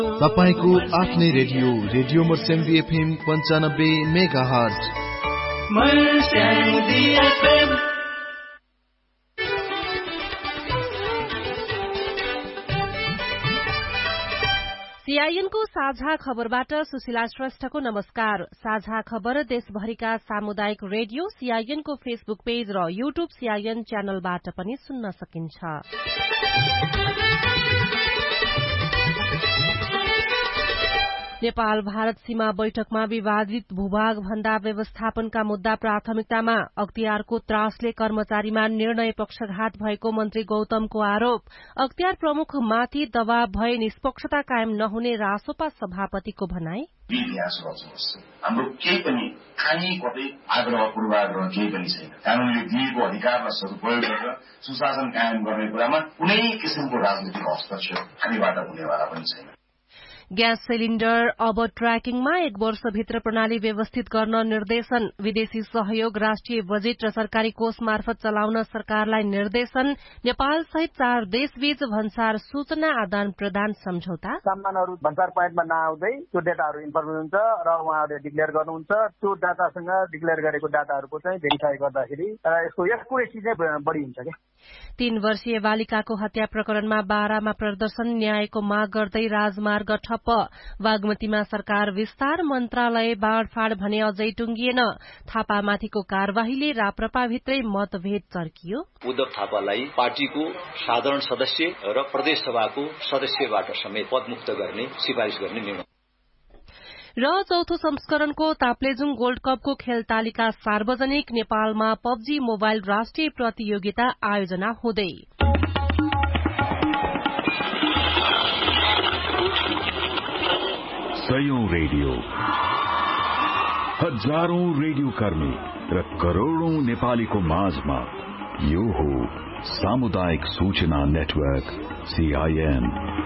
तपाईको आफ्नै radio Marsyangdi FM 95 megahertz. सीआईएनको साझा खबरबाट सुशीला श्रेष्ठको नमस्कार। साझा खबर देशभरिका सामुदायिक रेडियो सीआईएनको फेसबुक पेज र यूट्यूब सीआईएन च्यानलबाट पनि सुन्न सकिन्छ। नेपाल भारत सीमा बैठकमा विवादित भूभाग भन्दा व्यवस्थापनका मुद्दा प्राथमिकतामा। अख्तियारको त्रासले कर्मचारीमा निर्णय पक्षघात भएको मन्त्री गौतमको आरोप। अख्तियार प्रमुखमाथि दबाव भए निष्पक्षता कायम नहुने रासोपा सभापतिको भनाई। हाम्रो केही पनि खानी कतै आग्रह पूर्वाग्रह केही पनि छैन। कानूनले दिएको अधिकारलाई सदुपयोग गरेर सुशासन कायम गर्ने कुरामा कुनै किसिमको राजनीतिक हस्तक्षेप हामीबाट हुनेवाला पनि छैन। ग्यास सिलिण्डर अब ट्र्याकिङमा 1 वर्षभित्र प्रणाली व्यवस्थित गर्न निर्देशन। विदेशी सहयोग, राष्ट्रिय बजेट र सरकारी कोष मार्फत चलाउन सरकारलाई निर्देशन। नेपाल सहित 4 देशबीच भन्सार सूचना आदान प्रदान सम्झौता। सामानहरू भन्सार पोइन्टमा नआउँदै त्यो डेटाहरू इन्फर्मेसन हुन्छ र उहाँहरूले डिक्लेयर गर्नुहुन्छ। त्यो डाटासँग डिक्लेयर गरेको डाटाहरूको चाहिँ भेरिफाई गर्दाखेरि यसको एक्युरेसी चाहिँ बढी हुन्छ के। 3 वर्षीय बालिकाको हत्या प्रकरणमा बारामा प्रदर्शन, न्यायको माग गर्दै राजमार्ग ठप्प। बागमतीमा सरकार विस्तार, मन्त्रालय बाँडफाँड भने अझै टुंगिएन। थापामाथिको कार्यवाहीले राप्रपाभित्रै मतभेद चर्कियो। उद्धव थापालाई पार्टीको साधारण सदस्य र प्रदेश सभाको सदस्यबाट समेत पदमुक्त गर्ने सिफारिश गर्ने निर्णय। र चौथो संस्करणको ताप्लेजुङ गोल्ड कपको खेल तालिका सार्वजनिक। नेपालमा पबजी मोबाइल राष्ट्रिय प्रतियोगिता आयोजना हुँदै। सयौं रेडियो, हजारौं रेडियो कर्मी र करोड़ौं नेपालीको माझमा यो हो सामुदायिक सूचना नेटवर्क सीआईएन।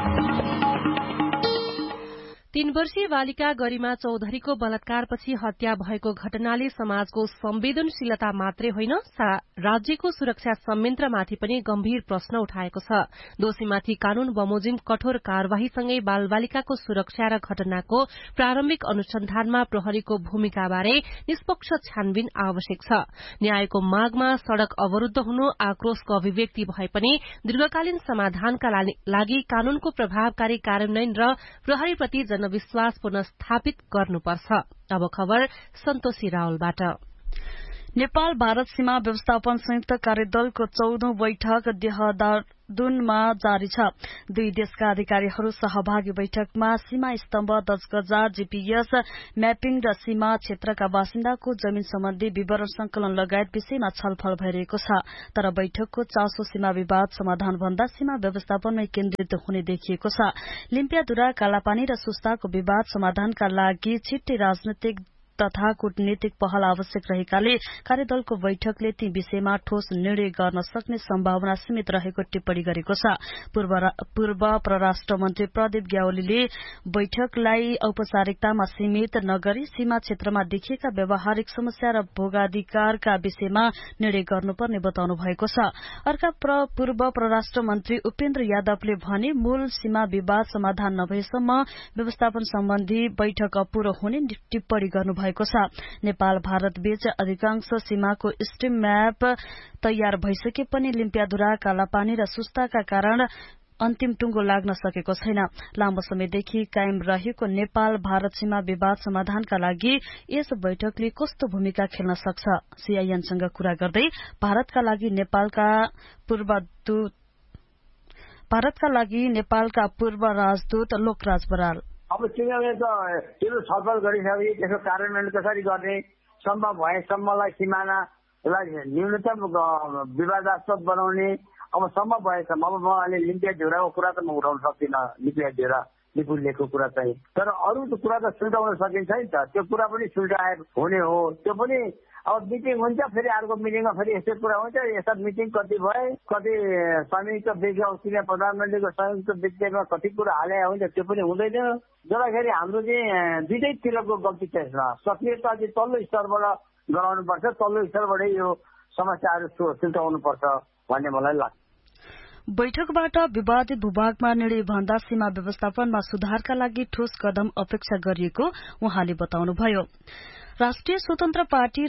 3 वर्षीय बालिका गरिमा चौधरीको बलात्कारपछि हत्या भएको घटनाले समाजको संवेदनशीलता मात्रै होइन, राज्यको सुरक्षा संयन्त्रमाथि पनि गम्भीर प्रश्न उठाएको छ। दोषीमाथि कानून बमोजिम कठोर कार्यवाहीसँगै बालबालिकाको सुरक्षा र घटनाको प्रारम्भिक अनुसन्धानमा प्रहरीको भूमिकाबारे निष्पक्ष छानबिन आवश्यक छ। न्यायको मागमा सड़क अवरूद्ध हुनु आक्रोशको अभिव्यक्ति भए पनि दीर्घकालीन समाधानका लागि कानूनको प्रभावकारी कार्यान्वयन र प्रहरीप्रति जनविश्वास पुनस्थापित गर्नुपर्छ। अब खबर सन्तोषी रावलबाट। नेपाल भारत सीमा व्यवस्थापन संयुक्त कार्यदलको 14औं बैठक देहरादूनमा जारी छ। 2 देशका अधिकारीहरू सहभागी बैठकमा सीमा स्तम्भ, दजगजा, जीपीएस म्यापिङ र सीमा क्षेत्रका बासिन्दाको जमीन सम्बन्धी विवरण संकलन लगायत विषयमा छलफल भइरहेको छ। तर बैठकको चासो सीमा विवाद समाधान भन्दा सीमा व्यवस्थापनमै केन्द्रित हुने देखिएको छ। लिम्पियाधुरा, कालापानी र सुस्ताको विवाद समाधानका लागि छिट्टै राजनैतिक तथा कूटनीतिक पहल आवश्यक रहेकाले कार्यदलको बैठकले ती विषयमा ठोस निर्णय गर्न सक्ने सम्भावना सीमित रहेको टिप्पणी गरेको छ। पूर्व परराष्ट्र मन्त्री प्रदीप ग्यावालीले बैठकलाई औपचारिकतामा सीमित नगरी सीमा क्षेत्रमा देखिएका व्यावहारिक समस्या र भोगाधिकारका विषयमा निर्णय गर्नुपर्ने बताउनु भएको छ। अर्का पूर्व परराष्ट्र मन्त्री उपेन्द्र यादवले भने मूल सीमा विवाद समाधान नभएसम्म व्यवस्थापन सम्बन्धी बैठक अपूरो हुने टिप्पणी गर्नुभयो। नेपाल भारत बीच अधिकांश सीमाको स्ट्रीम म्याप तयार भइसके पनि लिम्पियाधुरा, कालापानी र सुस्ताका कारण अन्तिम टुंगो लाग्न सकेको छैन। लामो समयदेखि कायम रहेको नेपाल भारत सीमा विवाद समाधानका लागि यस बैठकले कस्तो भूमिका खेल्न सक्छ? सीआईएनसँग कुरा गर्दै भारतका लागि नेपालका पूर्व राजदूत लोकराज बराल। अब तिनीहरूले त त्यो छलफल गरिसके त्यसको कार्यान्वयन कसरी गर्ने, सम्भव भएसम्मलाई सिमानालाई न्यूनतम विवादास्पद बनाउने। अब सम्भव भएसम्म अब म अहिले लिम्पियाधुराको कुरा त म उठाउन सक्दिनँ, लिम्पियाधुरा लिपुलेको कुरा चाहिँ। तर अरू कुरा त सुल्झाउन सकिन्छ नि त, त्यो कुरा पनि सुल्झाए हुने हो। त्यो पनि अब मिटिङ हुन्छ, फेरि अर्को मिटिङमा फेरि यस्तै कुरा हुन्छ। यस्ता मिटिङ कति भए, कति संयुक्त विज्ञप्ति, प्रधानमन्त्रीको संयुक्त विज्ञप्तिमा कति कुरा हाले हुन्छ, त्यो पनि हुँदैन। जसलाई हाम्रो चाहिँ दुईटैतिरको गल्ती छ। सक्रियता चाहिँ तल्लो स्तरबाट गराउनुपर्छ, तल्लो स्तरबाटै यो समस्याहरू सुल्झाउनुपर्छ भन्ने मलाई लाग्छ। बैठकबाट विवादित भूभागमा निर्णय भन्दा सीमा व्यवस्थापनमा सुधारका लागि ठोस कदम अपेक्षा गरिएको उहाँले बताउनुभयो। राष्ट्रिय स्वतन्त्र पार्टी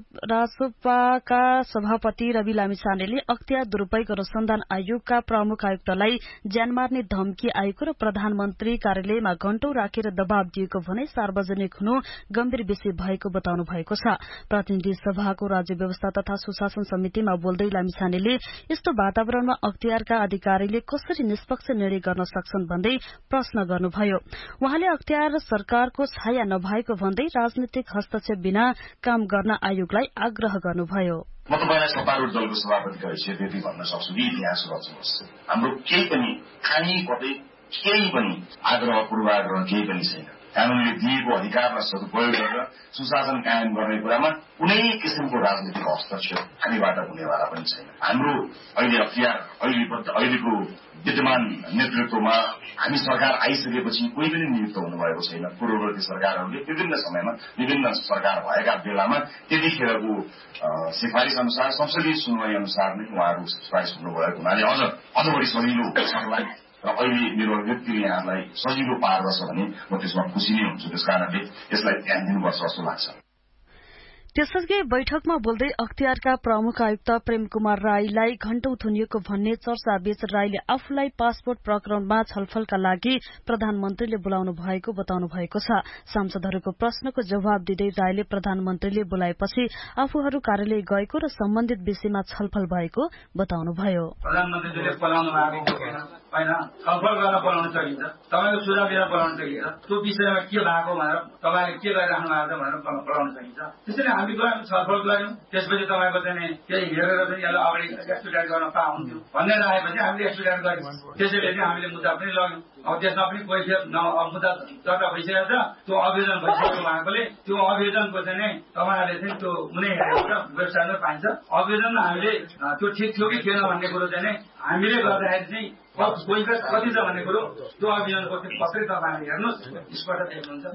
रासोपाका सभापति रवि लामिछानेले अख्तियार दुरूपयोग अनुसन्धान आयोगका प्रमुख आयुक्तलाई ज्यान मार्ने धम्की आएको र प्रधानमन्त्री कार्यालयमा घण्टौं राखेर दबाव दिएको भने सार्वजनिक हुनु गम्भीर विषय भएको बताउनु भएको छ। प्रतिनिधि सभाको राज्य व्यवस्था तथा सुशासन समितिमा बोल्दै लामिछानेले यस्तो वातावरणमा अख्तियारका अधिकारीले कसरी निष्पक्ष निर्णय गर्न सक्छन् भन्दै प्रश्न गर्नुभयो। उहाँले अख्तियार सरकारको छाया नभएको भन्दै राजनीतिक हस्तक्षेप बिना काम गर्न आयोगलाई आग्रह गर्नुभयो। म तपाईलाई सत्तारूढ दलको सभापतिको हैसियत यति भन्न सक्छु कि इतिहास रच्नुहोस्, हाम्रो केही पनि खानी कतै केही पनि आग्रह पूर्वाग्रह केही पनि छैन। कानूनले दिएको अधिकारलाई सदुपयोग गरेर सुशासन कायम गर्ने कुरामा कुनै किसिमको राजनीतिक हस्तक्षेप हामीबाट हुनेवाला पनि छैन। हाम्रो अहिले अख्तियार अहिलेको विद्यमान नेतृत्वमा हामी सरकार आइसकेपछि कोही पनि नियुक्त हुनुभएको छैन। पूर्ववर्ती सरकारहरूले विभिन्न समयमा विभिन्न सरकार भएका बेलामा त्यतिखेरको सिफारिस अनुसार संसदीय सुनवाई अनुसार नै उहाँहरू सिफारिस हुनुभएको हुनाले अझ बढी सजिलो सक्ला र अहिले मेरो व्यक्तिले यहाँलाई सजिलो पार्दछ भने म त्यसमा खुसी नै हुन्छु। त्यस कारणले यसलाई ध्यान दिनुपर्छ जस्तो लाग्छ। त्यसअघि बैठकमा बोल्दै अख्तियारका प्रमुख आयुक्त प्रेम कुमार राईलाई घण्टौं थुनिएको भन्ने चर्चाबीच राईले आफूलाई पासपोर्ट प्रकरणमा छलफलका लागि प्रधानमन्त्रीले बोलाउनु भएको बताउनु भएको छ। सांसदहरूको प्रश्नको जवाब दिँदै राईले प्रधानमन्त्रीले बोलाएपछि आफूहरू कार्यालय गएको र सम्बन्धित विषयमा छलफल भएको बताउनुभयो। प्रधानमन्त्रीले बोलाउनु भएको होइन, छलफल गरेर बोलाउन सकिन्छ, तपाईँको सुझाव लिएर बोलाउन सकिन्छ, त्यो विषयमा के भएको भनेर तपाईँले के गरिराख्नु भएको छ भनेर बोलाउन सकिन्छ। त्यसैले हामी गयौँ, छलफल गऱ्यौँ, त्यसपछि तपाईँको चाहिँ केही हेरेर चाहिँ यसलाई अगाडि एक्सपिडाइट गर्न पाउँथ्यो भन्ने आएपछि हामीले एक्सपिडाइट गर्यौँ। त्यसैले चाहिँ हामीले मुद्दा पनि लग्यौँ। अब त्यसमा पनि कोही मुद्दा दर्ता भइसकेको छ, त्यो अभियोजन भइसकेको भएकोले त्यो अभियोजनको चाहिँ तपाईँहरूले चाहिँ त्यो कुनै हेरेर वेबसाइटमै पाइन्छ। अभियोजनमा हामीले त्यो ठिक थियो कि थिएन भन्ने कुरो चाहिँ हामीले गर्दाखेरि चाहिँ कति छ भन्ने कुरो त्यो अभियोजनको पत्रै तपाईँहरूले हेर्नुहोस्, यसबाट देख्नुहुन्छ।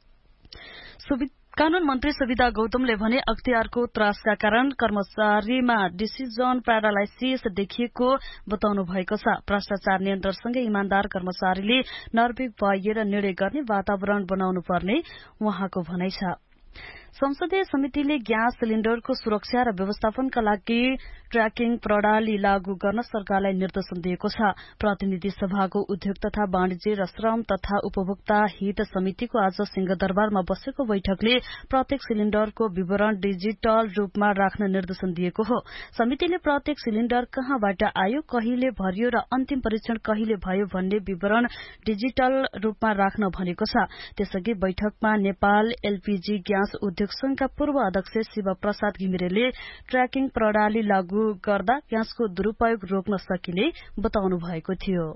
कानून मन्त्री सुविधा गौतमले भने अख्तियारको त्रासका कारण कर्मचारीमा डिसिजन प्यारालाइसिस देखिएको बताउनु भएको छ। भ्रष्टाचार नियन्त्रणसँगै इमान्दार कर्मचारीले निर्भीक भएर निर्णय गर्ने वातावरण बनाउनु पर्ने उहाँको भनाइ छ। संसदीय समितिले ग्यास सिलिण्डरको सुरक्षा र व्यवस्थापनका लागि ट्र्याकिङ प्रणाली लागू गर्न सरकारलाई निर्देशन दिएको छ। प्रतिनिधि सभाको उद्योग तथा वाणिज्य र श्रम तथा उपभोक्ता हित समितिको आज सिंहदरबारमा बसेको बैठकले प्रत्येक सिलिण्डरको विवरण डिजिटल रूपमा राख्न निर्देशन दिएको हो। समितिले प्रत्येक सिलिण्डर कहाँबाट आयो, कहिले भरियो र अन्तिम परीक्षण कहिले भयो भन्ने विवरण डिजिटल रूपमा राख्न भनेको छ। त्यसअघि बैठकमा नेपाल एलपीजी ग्यास उद्योग संघका पूर्व अध्यक्ष शिव प्रसाद घिमिरेले ट्र्याकिङ प्रणाली लागू गर्दा ग्यासको दुरूपयोग रोक्न सकिने बताउनु भएको थियो।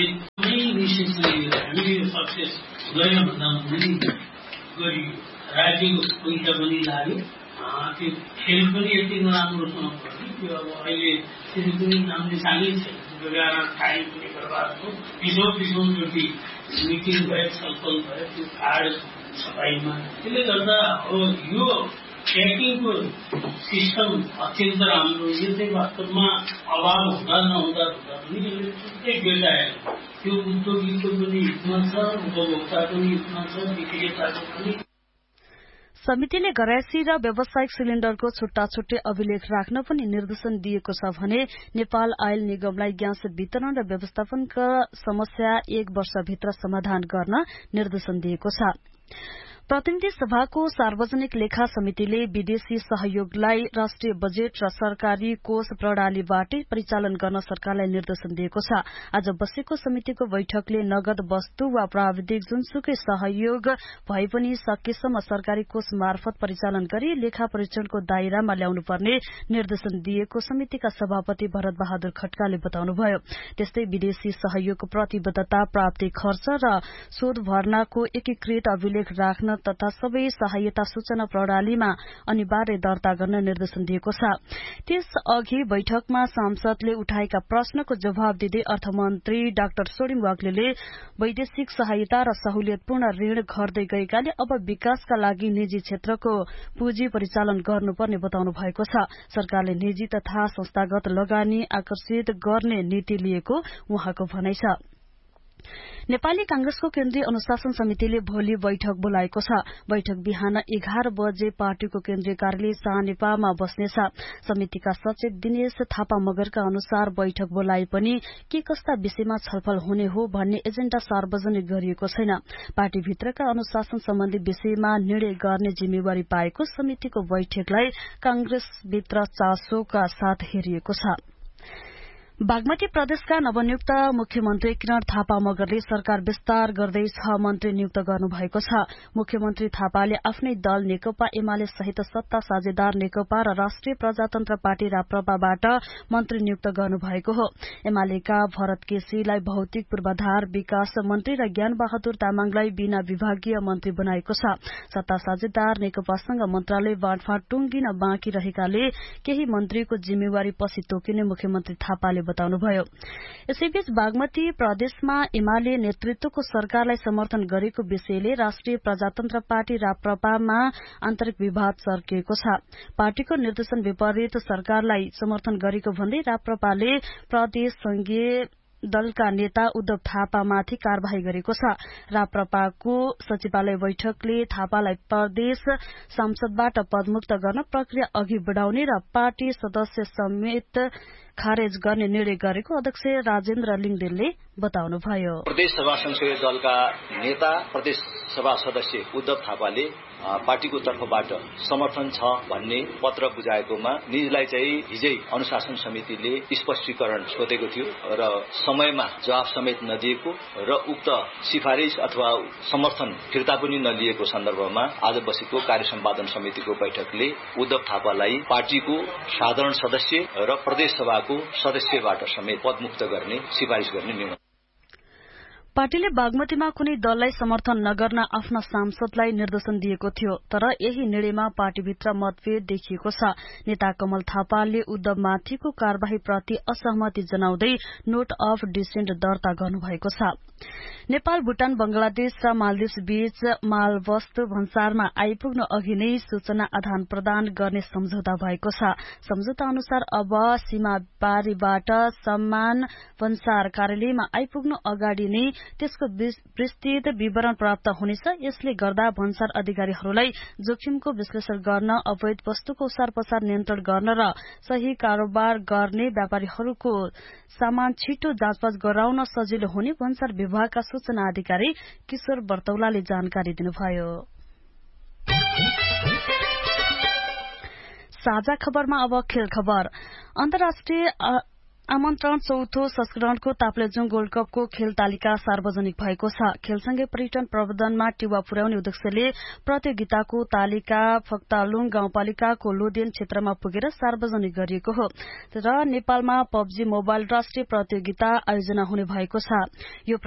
सफाईमा त्यसले गर्दा यो ट्र्याकिङको सिस्टम अत्यन्त राम्रो। यो चाहिँ वास्तवमा अभाव हुँदा नहुँदा पनि प्रत्येक डेटा त्यो उद्योगीको पनि हितमा छ, उपभोक्ताको पनि हितमा छ, विक्रेताको पनि। समितिले घरायसी र व्यावसायिक सिलिण्डरको छुट्टा छुट्टै अभिलेख राख्न पनि निर्देशन दिएको छ भने नेपाल आयल निगमलाई ग्यास वितरण र व्यवस्थापनका समस्या 1 वर्षभित्र समाधान गर्न निर्देशन दिएको छ। प्रतिनिधि सभाको सार्वजनिक लेखा समितिले विदेशी सहयोगलाई राष्ट्रिय बजेट र सरकारी कोष प्रणालीबाटै परिचालन गर्न सरकारलाई निर्देशन दिएको छ। आज बसेको समितिको बैठकले नगद वस्तु वा प्राविधिक जुनसुकै सहयोग भए पनि सकेसम्म सरकारी कोष मार्फत परिचालन गरी लेखा परीक्षणको दायरामा ल्याउनुपर्ने निर्देशन दिएको समितिका सभापति भरत बहादुर खड्काले बताउनुभयो। त्यस्तै विदेशी सहयोगको प्रतिबद्धता, प्राप्ति खर्च र शोध भर्नाको एकीकृत अभिलेख राख्न तथा सबै सहायता सूचना प्रणालीमा अनिवार्य दर्ता गर्न निर्देशन दिएको छ। त्यसअघि बैठकमा सांसदले उठाएका प्रश्नको जवाब दिँदै अर्थमन्त्री डाक्टर सोडिङ वाग्लेले वैदेशिक सहायता र सहुलियतपूर्ण ऋण घट्दै गएकाले अब विकासका लागि निजी क्षेत्रको पुँजी परिचालन गर्नुपर्ने बताउनु भएको छ। सरकारले निजी तथा संस्थागत लगानी आकर्षित गर्ने नीति लिएको उहाँको भनाइ छ। नेपाली कांग्रेसको केन्द्रीय अनुशासन समितिले भोलि बैठक बोलाएको छ। बैठक बिहान 11 बजे पार्टीको केन्द्रीय कार्यालय सानेपामा बस्नेछ। समितिका सचिव दिनेश थापा मगरका अनुसार बैठक बोलाए पनि के कस्ता विषयमा छलफल हुने हो भन्ने एजेण्डा सार्वजनिक गरिएको छैन। पार्टीभित्रका अनुशासन सम्बन्धी विषयमा निर्णय गर्ने जिम्मेवारी पाएको समितिको बैठकलाई कांग्रेसभित्र चासोका साथ हेरिएको छ। बागमती प्रदेशका नवनियुक्त मुख्यमन्त्री किरण थापा मगरले सरकार विस्तार गर्दै 6 मन्त्री नियुक्त गर्नुभएको छ। मुख्यमन्त्री थापाले आफ्नै दल नेकपा एमाले सहित सत्ता साझेदार नेकपा र राष्ट्रिय प्रजातन्त्र पार्टी राप्रपाबाट मन्त्री नियुक्त गर्नुभएको हो। एमालेका भरत केसीलाई भौतिक पूर्वाधार विकास मन्त्री र ज्ञान बहादुर तामाङलाई बिना विभागीय मन्त्री बनाएको छ। सत्ता साझेदार नेकपासँग मन्त्रालय बाँडफाँड टुंगिन बाँकी रहेकाले केही मन्त्रीको जिम्मेवारी पछि तोकिने मुख्यमन्त्री थापाले बताउनुभयो। यसैबीच बागमती प्रदेशमा एमाले नेतृत्वको सरकारलाई समर्थन गरेको विषयले राष्ट्रिय प्रजातन्त्र पार्टी राप्रपामा आन्तरिक विवाद चर्किएको छ। पार्टीको निर्देशन विपरीत सरकारलाई समर्थन गरेको भन्दै राप्रपाले प्रदेश संघीय दलका नेता उद्धव थापामाथि कार्यवाही गरेको छ। राप्रपाको सचिवालय बैठकले थापालाई प्रदेश सांसदबाट पदमुक्त गर्न प्रक्रिया अघि बढ़ाउने र पार्टी सदस्य समेत खारेज गर्ने निर्णय गरेको अध्यक्ष राजेन्द्र लिङदेलले बताउनुभयो। प्रदेश सभा संसदीय दलका नेता प्रदेश सभा सदस्य उद्धव थापाले पार्टीको तर्फबाट समर्थन छ भन्ने पत्र बुझाएकोमा निजलाई चाहिँ हिजै अनुशासन समितिले स्पष्टीकरण सोधेको थियो र समयमा जवाफ समेत नदिएको र उक्त सिफारिश अथवा समर्थन फिर्ता पनि नलिएको सन्दर्भमा आज बसेको कार्य सम्पादन समितिको बैठकले उद्धव थापालाई पार्टीको साधारण सदस्य र प्रदेश सभाको सदस्यबाट समेत पदमुक्त गर्ने सिफारिश गर्ने निर्णय। पार्टीले बागमतीमा कुनै दललाई समर्थन नगर्न आफ्ना सांसदलाई निर्देशन दिएको थियो, तर यही निर्णयमा पार्टीभित्र मतभेद देखिएको छ। नेता कमल थापाले उद्धवमाथिको कार्यवाहीप्रति असहमति जनाउँदै नोट अफ डिसेन्ट दर्ता गर्नुभएको छ। नेपाल, भूटान, बंगलादेश र मालदिव्स बीच मालवस्तु भन्सारमा आइपुग्न अघि नै सूचना आदान प्रदान गर्ने सम्झौता भएको छ। सम्झौता अनुसार अब सीमाबारीबाट सम्मान भन्सार कार्यालयमा आइपुग्न अगाडि नै त्यसको विस्तृत विवरण प्राप्त हुनेछ। यसले गर्दा भन्सार अधिकारीहरूलाई जोखिमको विश्लेषण गर्न, अवैध वस्तुको ओसार पसार नियन्त्रण गर्न र सही कारोबार गर्ने व्यापारीहरूको सामान छिटो जाँचपाच गराउन सजिलो हुने भन्सार विभागका सूचना अधिकारी किशोर बर्तौलाले जानकारी दिनुभयो। साझा खबरमा अब खेल खबर। अन्तर्राष्ट्रिय आमन्त्रण चौथो संस्करणको ताप्लेजुङ गोल्ड कपको खेल तालिका सार्वजनिक भएको छ। खेलसँगै पर्यटन प्रबन्धनमा टेवा पुर्याउने उद्देश्यले प्रतियोगिताको तालिका फक्तालुङ गाउँपालिकाको लोदेन क्षेत्रमा पुगेर सार्वजनिक गरिएको हो र नेपालमा पबजी मोबाइल राष्ट्रिय प्रतियोगिता आयोजना हुने भएको छ। यो